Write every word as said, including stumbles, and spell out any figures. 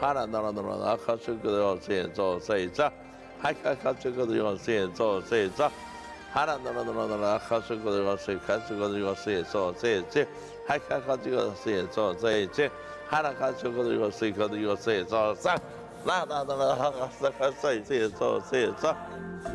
하나 나라나라 아카츠그도 세조 세자 하카카츠그도 세조 세자 하나 나라나라 아카츠그도 세카츠그도 세조 세제 하카카츠그도 세조 세제 하나카츠그도 세카도 세조 사 나나나라 하카카츠그도 세조 세자